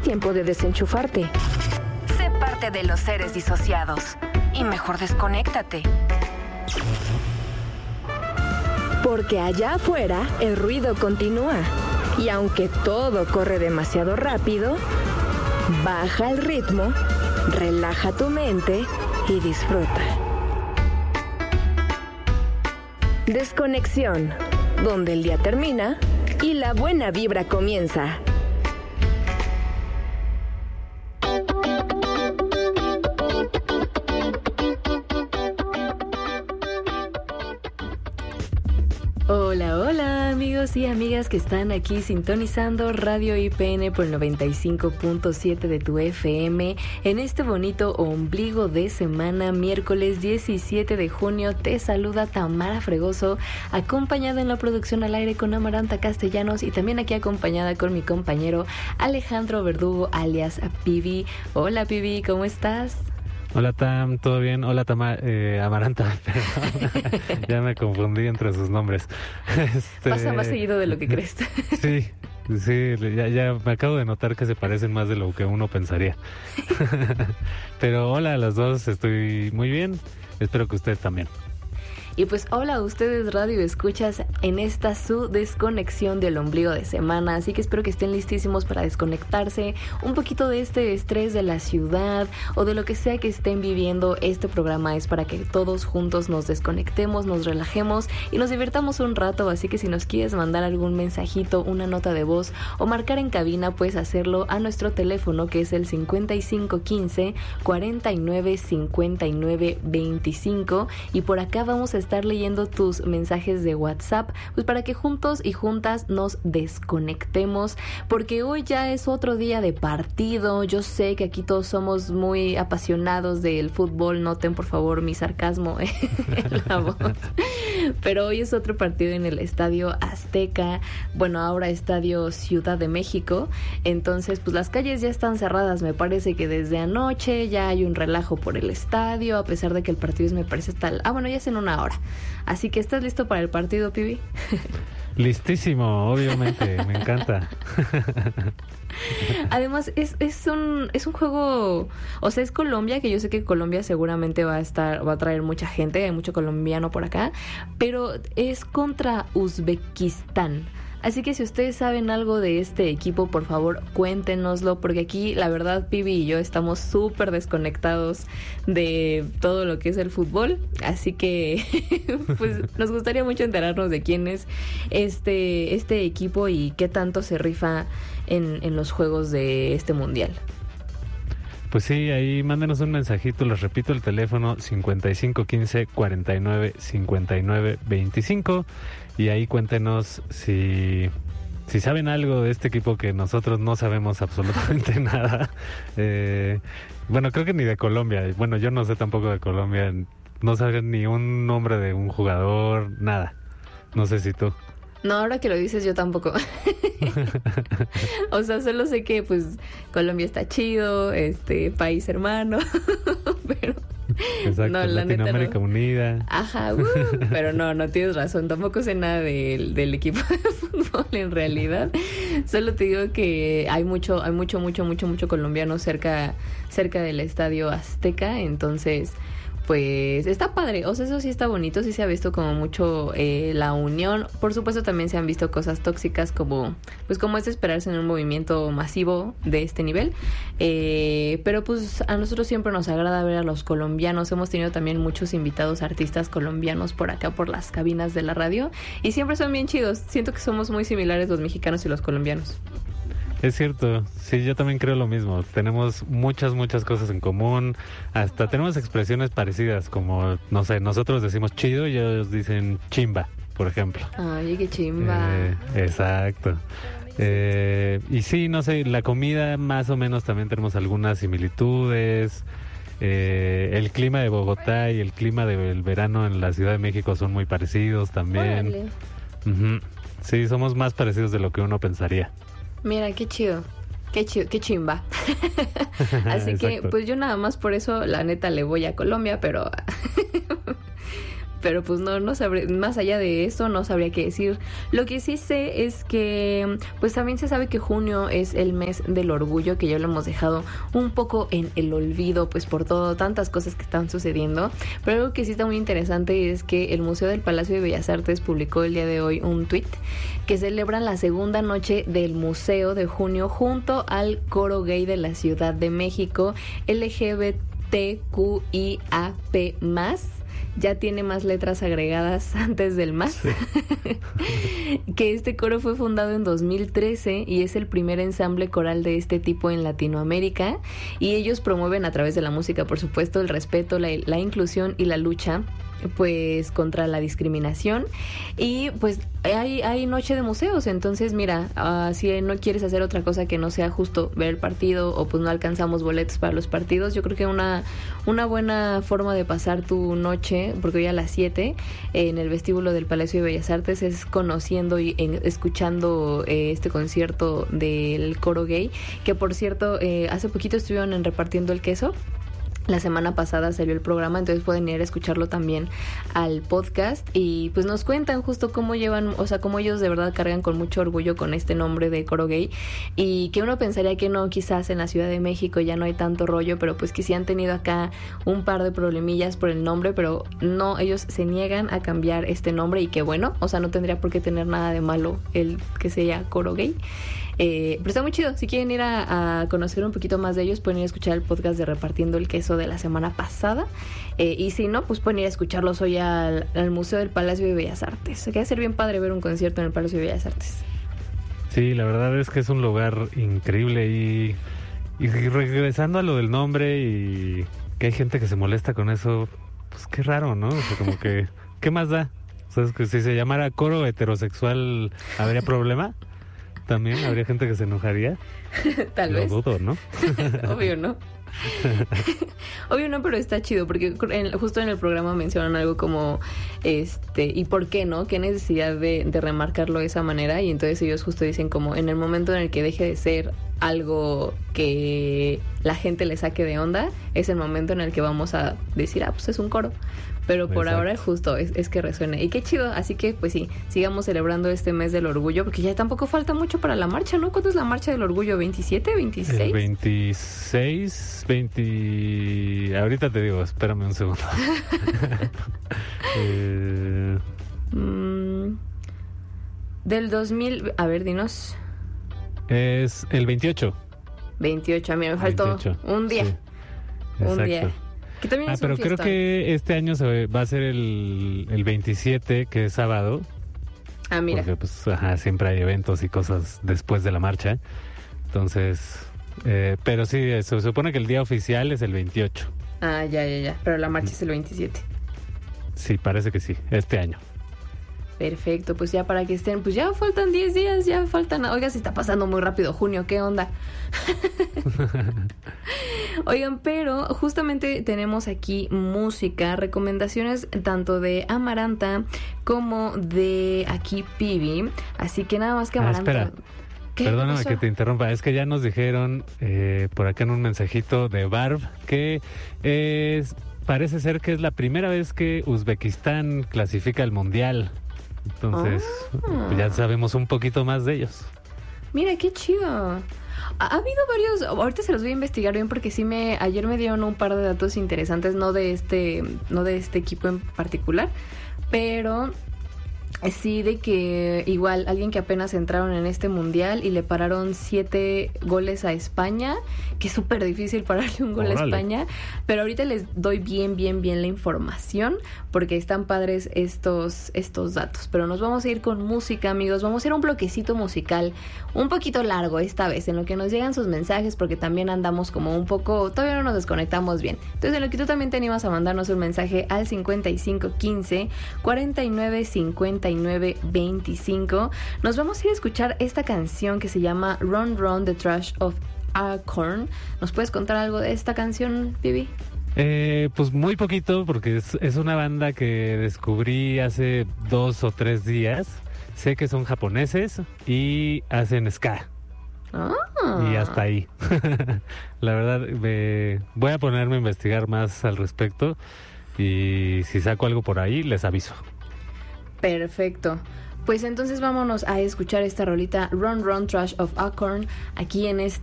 tiempo de desenchufarte. Sé parte de los seres disociados y mejor desconéctate. Porque allá afuera el ruido continúa. Y aunque todo corre demasiado rápido, baja el ritmo, relaja tu mente y disfruta. Desconexión, donde el día termina y la buena vibra comienza. Hola, hola amigos y amigas que están aquí sintonizando Radio IPN por el 95.7 de tu FM en este bonito ombligo de semana, miércoles 17 de junio. Te saluda Tamara Fregoso, acompañada en la producción al aire con Amaranta Castellanos y también aquí acompañada con mi compañero Alejandro Verdugo, alias Pibi. Hola Pibi, ¿cómo estás? Hola Tam, ¿todo bien? Hola Amaranta, perdón. Ya me confundí entre sus nombres. Pasa más seguido de lo que crees. Sí, ya me acabo de notar que se parecen más de lo que uno pensaría. Pero hola a las dos, estoy muy bien, espero que ustedes también. Y pues hola a ustedes radio escuchas en esta su desconexión del ombligo de semana, así que espero que estén listísimos para desconectarse un poquito de este estrés de la ciudad o de lo que sea que estén viviendo. Este programa es para que todos juntos nos desconectemos, nos relajemos y nos divirtamos un rato, así que si nos quieres mandar algún mensajito, una nota de voz o marcar en cabina, puedes hacerlo a nuestro teléfono que es el 5515 49 59 25 y por acá vamos a estar leyendo tus mensajes de WhatsApp, pues para que juntos y juntas nos desconectemos, porque hoy ya es otro día de partido. Yo sé que aquí todos somos muy apasionados del fútbol, noten por favor mi sarcasmo en la voz, pero hoy es otro partido en el Estadio Azteca, bueno, ahora Estadio Ciudad de México, entonces pues las calles ya están cerradas, me parece que desde anoche ya hay un relajo por el estadio, a pesar de que el partido me parece tal, bueno, ya es en una hora. Así que, ¿estás listo para el partido, Pibi? Listísimo, obviamente, me encanta. Además, es un juego, o sea, es Colombia, que yo sé que Colombia seguramente va a traer mucha gente, hay mucho colombiano por acá, pero es contra Uzbekistán. Así que si ustedes saben algo de este equipo, por favor, cuéntenoslo, porque aquí, la verdad, Pibi y yo estamos súper desconectados de todo lo que es el fútbol. Así que, pues, nos gustaría mucho enterarnos de quién es este equipo y qué tanto se rifa en los juegos de este mundial. Pues sí, ahí mándenos un mensajito, les repito el teléfono 5515 49 59 25 y ahí cuéntenos si saben algo de este equipo que nosotros no sabemos absolutamente nada. Bueno, creo que ni de Colombia, bueno, yo no sé tampoco de Colombia, no saben ni un nombre de un jugador, nada, no sé si tú. No, ahora que lo dices yo tampoco. O sea, solo sé que pues Colombia está chido, país hermano, pero exacto, no, la Latinoamérica neta no. Unida. Ajá, pero no tienes razón, tampoco sé nada del equipo de fútbol en realidad. Solo te digo que hay mucho colombiano cerca del Estadio Azteca, entonces pues está padre, o sea, eso sí está bonito, sí se ha visto como mucho la unión. Por supuesto también se han visto cosas tóxicas como es de esperarse en un movimiento masivo de este nivel, pero pues a nosotros siempre nos agrada ver a los colombianos. Hemos tenido también muchos invitados artistas colombianos por acá, por las cabinas de la radio, y siempre son bien chidos. Siento que somos muy similares los mexicanos y los colombianos. Es cierto, sí, yo también creo lo mismo. Tenemos muchas cosas en común, hasta tenemos expresiones parecidas, como, no sé, nosotros decimos chido y ellos dicen chimba, por ejemplo. Ay, qué chimba. Exacto. Y sí, no sé, la comida más o menos también tenemos algunas similitudes. El clima de Bogotá y el clima del verano en la Ciudad de México son muy parecidos también. Órale. Uh-huh. Sí, somos más parecidos de lo que uno pensaría. Mira, qué chido, qué chimba. Así que, pues yo nada más por eso, la neta, le voy a Colombia, pero pero pues no sabré, más allá de eso no sabría qué decir. Lo que sí sé es que pues también se sabe que junio es el mes del orgullo, que ya lo hemos dejado un poco en el olvido pues por tantas cosas que están sucediendo, pero algo que sí está muy interesante es que el Museo del Palacio de Bellas Artes publicó el día de hoy un tuit que celebran la segunda noche del museo de junio junto al coro gay de la Ciudad de México, LGBTQIAP+. Ya tiene más letras agregadas antes del más. Sí. Que este coro fue fundado en 2013 y es el primer ensamble coral de este tipo en Latinoamérica, y ellos promueven a través de la música, por supuesto, el respeto, la inclusión y la lucha pues contra la discriminación. Y pues hay noche de museos, entonces mira, si no quieres hacer otra cosa que no sea justo ver el partido, o pues no alcanzamos boletos para los partidos, yo creo que una buena forma de pasar tu noche, porque hoy a las 7 en el vestíbulo del Palacio de Bellas Artes, es conociendo y escuchando este concierto del coro gay, que por cierto hace poquito estuvieron repartiendo el queso. La semana pasada salió el programa, entonces pueden ir a escucharlo también al podcast, y pues nos cuentan justo cómo llevan, o sea, cómo ellos de verdad cargan con mucho orgullo con este nombre de coro gay, y que uno pensaría que no, quizás en la Ciudad de México ya no hay tanto rollo, pero pues que sí han tenido acá un par de problemillas por el nombre, pero no, ellos se niegan a cambiar este nombre, y que bueno, o sea, no tendría por qué tener nada de malo el que sea coro gay. Pero está muy chido. Si quieren ir a conocer un poquito más de ellos, pueden ir a escuchar el podcast de Repartiendo el Queso de la semana pasada, y si no, pues pueden ir a escucharlos hoy al Museo del Palacio de Bellas Artes. Se queda ser bien padre ver un concierto en el Palacio de Bellas Artes. Sí, la verdad es que es un lugar increíble, y regresando a lo del nombre, y que hay gente que se molesta con eso, pues qué raro, ¿no? O sea, como que, ¿qué más da? O sea, es que si se llamara coro heterosexual, ¿habría problema? También habría gente que se enojaría. Tal vez. Lo dudo, ¿no? Obvio, ¿no? Obvio no, pero está chido, porque justo en el programa mencionan algo como ¿y por qué no? ¿Qué necesidad de remarcarlo de esa manera? Y entonces ellos justo dicen como en el momento en el que deje de ser algo que la gente le saque de onda, es el momento en el que vamos a decir, pues es un coro. Pero por Exacto. ahora justo es que resuene. Y qué chido, así que pues sí, sigamos celebrando este mes del orgullo, porque ya tampoco falta mucho para la marcha, ¿no? ¿Cuándo es la marcha del orgullo? ¿27? ¿26? El 26, 20... Ahorita te digo, espérame un segundo. Del 2000, a ver, dinos. Es el 28. 28, a mí me faltó 28, un día. Sí. Un Exacto. día. Que también es pero creo que este año va a ser el 27, que es sábado. Ah, mira. Porque pues siempre hay eventos y cosas después de la marcha. Entonces, pero sí, se supone que el día oficial es el 28. Ah, ya. Pero la marcha es el 27. Sí, parece que sí, este año. Perfecto, pues ya para que estén, pues ya faltan 10 días, ya faltan. Oiga, se está pasando muy rápido junio, ¿qué onda? Oigan, pero justamente tenemos aquí música, recomendaciones tanto de Amaranta como de aquí Pibi, así que nada más que Amaranta. Espera. Perdóname que te interrumpa, es que ya nos dijeron por acá en un mensajito de Barb que parece ser que es la primera vez que Uzbekistán clasifica al Mundial. Entonces, pues ya sabemos un poquito más de ellos. Mira, qué chido. Ha habido varios, ahorita se los voy a investigar bien porque ayer me dieron un par de datos interesantes, no de este equipo en particular, pero sí de que igual alguien que apenas entraron en este mundial y le pararon 7 goles a España, que es súper difícil pararle un gol a España, pero ahorita les doy bien la información porque están padres estos datos. Pero nos vamos a ir con música, amigos, vamos a ir a un bloquecito musical un poquito largo esta vez, en lo que nos llegan sus mensajes, porque también andamos como un poco, todavía no nos desconectamos bien. Entonces en lo que tú también te animas a mandarnos un mensaje al 5515 49 59 25, nos vamos a ir a escuchar esta canción que se llama Run Run the Trash of Acorn. ¿Nos puedes contar algo de esta canción, Pibi? Pues muy poquito, porque es una banda que descubrí hace 2 o 3 días. Sé que son japoneses y hacen ska. Y hasta ahí. La verdad, voy a ponerme a investigar más al respecto. y si saco algo por ahí, les aviso. Perfecto. Pues entonces vámonos a escuchar esta rolita Run Run Trash of Acorn aquí en